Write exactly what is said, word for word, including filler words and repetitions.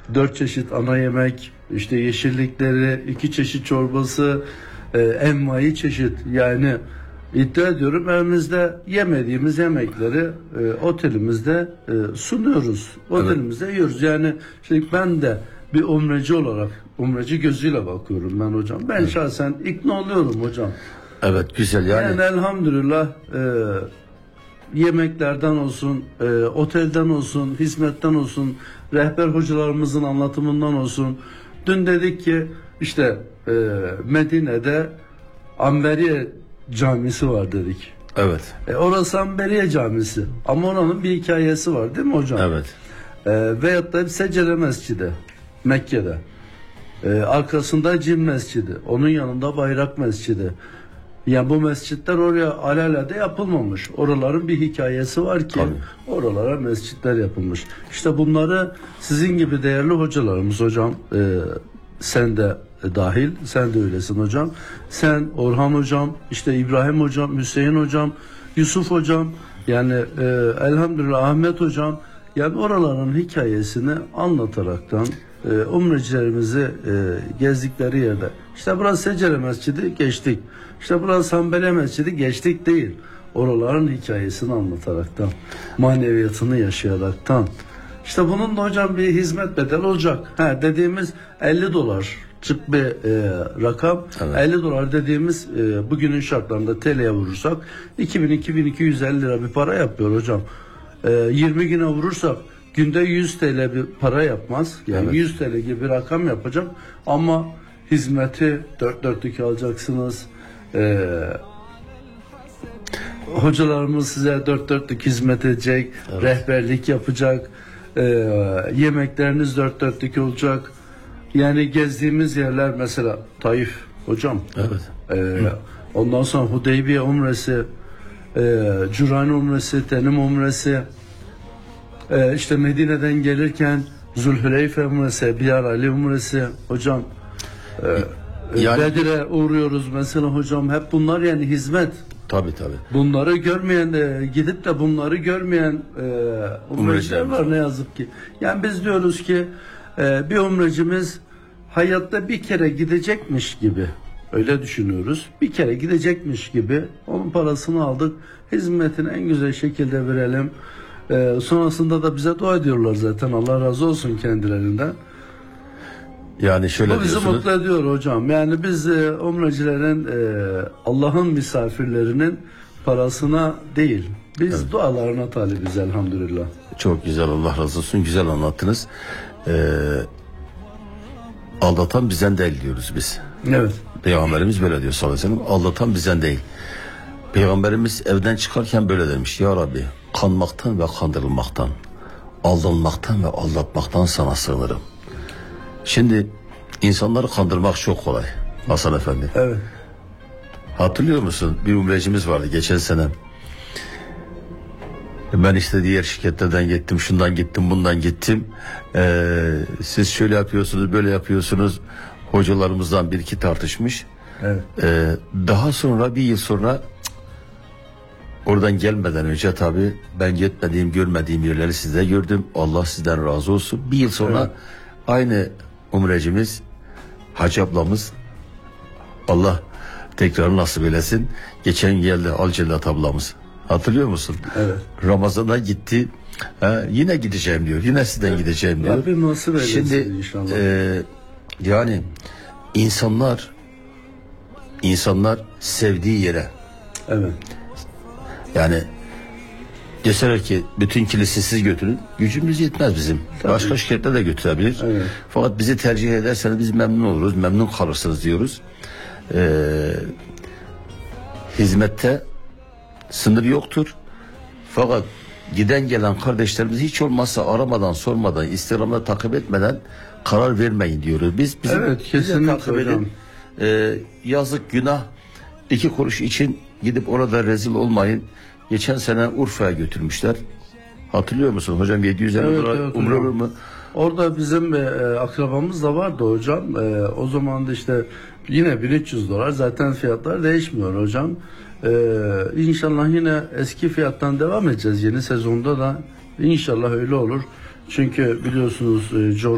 dört çeşit ana yemek, işte yeşillikleri, iki çeşit çorbası, e, envai çeşit. Yani iddia ediyorum evimizde yemediğimiz yemekleri e, otelimizde e, sunuyoruz. Otelimizde evet. yiyoruz. Yani şimdi ben de bir umreci olarak, umreci gözüyle bakıyorum ben hocam. Ben evet. şahsen ikna oluyorum hocam. Evet, güzel yani. Yani elhamdülillah e, yemeklerden olsun, e, otelden olsun, hizmetten olsun, rehber hocalarımızın anlatımından olsun. Dün dedik ki işte e, Medine'de Amberiye Camisi var dedik. Evet. E, orası Amberiye Camisi. Ama oranın bir hikayesi var değil mi hocam? Evet. E, veyahut da Secere Mescidi Mekke'de. E, arkasında Cin Mescidi. Onun yanında Bayrak Mescidi. Yani bu mescitler oraya alelade yapılmamış. Oraların bir hikayesi var ki Tabii. oralara mescitler yapılmış. İşte bunları sizin gibi değerli hocalarımız hocam, e, sen de dahil, sen de öylesin hocam. Sen, Orhan hocam, işte İbrahim hocam, Hüseyin hocam, Yusuf hocam, yani e, elhamdülillah Ahmet hocam, yani oraların hikayesini anlataraktan e, umrecilerimizi e, gezdikleri yerde, işte burası Secere Mescidi geçtik, işte burası Hanbeli Mescidi geçtik değil, oraların hikayesini anlataraktan, maneviyatını yaşayaraktan, işte bunun da hocam bir hizmet bedeli olacak. Ha, dediğimiz elli dolar çık bir e, rakam. Evet. elli dolar dediğimiz e, bugünün şartlarında T L'ye vurursak iki bin iki bin iki yüz elli lira bir para yapıyor hocam. E, yirmi güne vurursak günde yüz T L bir para yapmaz. Yani evet. yüz T L gibi bir rakam yapacak ama hizmeti dört dörtlük alacaksınız. E, hocalarımız size dört dörtlük hizmet edecek, evet. rehberlik yapacak. E, yemekleriniz dört dörtlük olacak. Yani gezdiğimiz yerler mesela Taif hocam. Evet. E, ondan sonra Hudeybiye umresi, e, Cürani umresi, Tenim umresi, e, işte Medine'den gelirken Zülhüleyfe umresi, Biyar Ali umresi hocam. E, yani, Bedir'e uğruyoruz mesela hocam. Hep bunlar yani hizmet. Tabii tabii. Bunları görmeyen, e, gidip de bunları görmeyen e, umreciler var ne yazık ki. Yani biz diyoruz ki e, bir umrecimiz hayatta bir kere gidecekmiş gibi, öyle düşünüyoruz. Bir kere gidecekmiş gibi onun parasını aldık, hizmetini en güzel şekilde verelim. E, sonrasında da bize dua ediyorlar zaten, Allah razı olsun kendilerinden. Yani şöyle Bu bizi diyorsunuz. mutlu ediyor hocam. Yani biz e, umrecilerin, e, Allah'ın misafirlerinin parasına değil, biz evet. dualarına talibiz elhamdülillah. Çok güzel, Allah razı olsun. Güzel anlattınız. Ee, aldatan bizden değil diyoruz biz. Evet. Peygamberimiz böyle diyor sallallahu aleyhi ve sellem. Aldatan bizden değil. Peygamberimiz evden çıkarken böyle demiş. Ya Rabbi, kanmaktan ve kandırılmaktan, aldanmaktan ve aldatmaktan sana sığınırım. Şimdi insanları kandırmak çok kolay Hasan Efendi. Evet. Hatırlıyor musun? Bir umrecimiz vardı geçen sene. Ben işte diğer şirketlerden gittim, şundan gittim, bundan gittim. Ee, siz şöyle yapıyorsunuz, böyle yapıyorsunuz. Hocalarımızdan bir iki tartışmış. Evet. Ee, daha sonra bir yıl sonra cık, oradan gelmeden önce tabii ben gitmediğim, görmediğim yerleri sizde gördüm. Allah sizden razı olsun. Bir yıl sonra evet. aynı umrecimiz, Hacı ablamız, Allah tekrar nasip eylesin. Geçen geldi Alcellat ablamız. Hatırlıyor musun? Evet. Ramazan'a gitti. Ha, yine gideceğim diyor. Yine sizden evet. gideceğim diyor. Rabbim nasip eylesin Şimdi inşallah. E, yani insanlar insanlar sevdiği yere. Evet. Yani deseler ki bütün kilise siz götürün, gücümüz yetmez bizim. Tabii. Başka şirketler de götürebilir. Evet. Fakat bizi tercih ederseniz biz memnun oluruz, memnun kalırsınız diyoruz. Ee, hizmette sınır yoktur. Fakat giden gelen kardeşlerimiz hiç olmazsa aramadan, sormadan, Instagram'da takip etmeden karar vermeyin diyoruz. Biz bizim evet, kesinlikle. Ee, yazık, günah, iki kuruş için gidip orada rezil olmayın. Geçen sene Urfa'ya götürmüşler. Hatırlıyor musun hocam? yedi yüz elli evet, dolar evet, umre olur mu? Orada bizim e, akrabamız da vardı hocam. E, o zaman da işte yine bin üç yüz dolar. Zaten fiyatlar değişmiyor hocam. E, inşallah yine eski fiyattan devam edeceğiz. Yeni sezonda da inşallah öyle olur. Çünkü biliyorsunuz e,